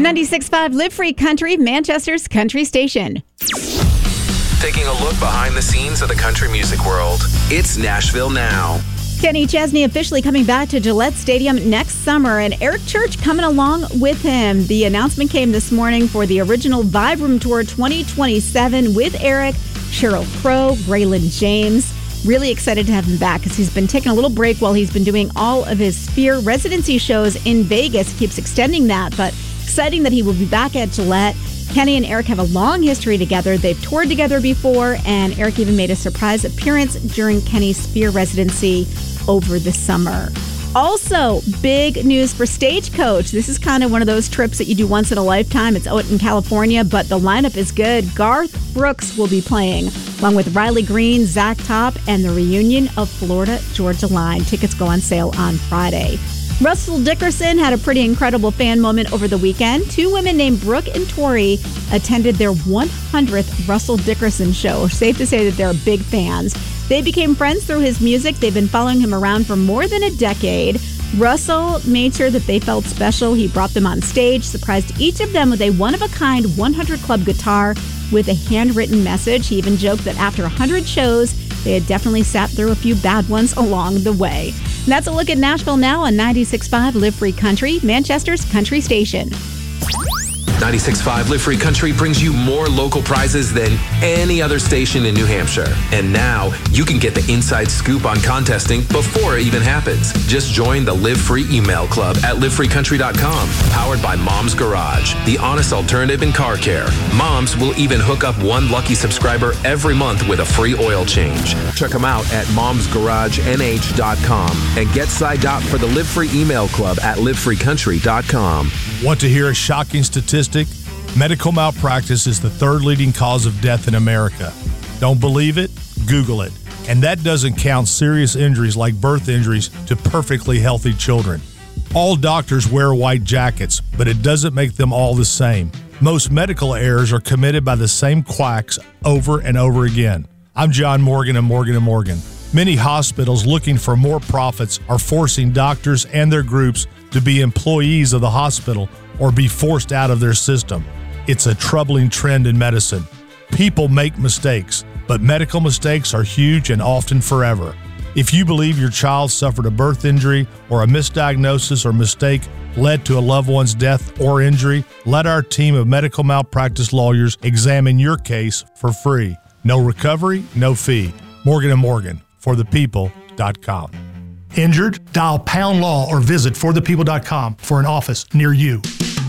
96.5 Live Free Country, Manchester's country station. Taking a look behind the scenes of the country music world. It's Nashville Now. Kenny Chesney officially coming back to Gillette Stadium next summer, and Eric Church coming along with him. The announcement came this morning for the original Vibe Room Tour 2027 with Eric, Sheryl Crow, Braylon James. Really excited to have him back because he's been taking a little break while he's been doing all of his Sphere residency shows in Vegas. He keeps extending that, but exciting that he will be back at Gillette. Kenny and Eric have a long history together. They've toured together before, and Eric even made a surprise appearance during Kenny's Sphere residency over the summer. Also, big news for Stagecoach. This is kind of one of those trips that you do once in a lifetime. It's out in California, but the lineup is good. Garth Brooks will be playing, along with Riley Green, Zach Top, and the reunion of Florida Georgia Line. Tickets go on sale on Friday. Russell Dickerson had a pretty incredible fan moment over the weekend. Two women named Brooke and Tori attended their 100th Russell Dickerson show. Safe to say that they're big fans. They became friends through his music. They've been following him around for more than a decade. Russell made sure that they felt special. He brought them on stage, surprised each of them with a one-of-a-kind 100 Club guitar with a handwritten message. He even joked that after 100 shows, they had definitely sat through a few bad ones along the way. And that's a look at Nashville Now on 96.5 Live Free Country, Manchester's country station. 96.5 Live Free Country brings you more local prizes than any other station in New Hampshire. And now you can get the inside scoop on contesting before it even happens. Just join the Live Free email club at livefreecountry.com. Powered by Mom's Garage, the honest alternative in car care. Moms will even hook up one lucky subscriber every month with a free oil change. Check them out at momsgaragenh.com and get signed up for the Live Free email club at livefreecountry.com. Want to hear a shocking statistic? Medical malpractice is the third leading cause of death in America. Don't believe it? Google it. And that doesn't count serious injuries like birth injuries to perfectly healthy children. All doctors wear white jackets, but it doesn't make them all the same. Most medical errors are committed by the same quacks over and over again. I'm John Morgan of Morgan & Morgan. Many hospitals looking for more profits are forcing doctors and their groups to be employees of the hospital or be forced out of their system. It's a troubling trend in medicine. People make mistakes, but medical mistakes are huge and often forever. If you believe your child suffered a birth injury or a misdiagnosis or mistake led to a loved one's death or injury, let our team of medical malpractice lawyers examine your case for free. No recovery, no fee. Morgan & Morgan, forthepeople.com. Injured? Dial #law or visit forthepeople.com for an office near you.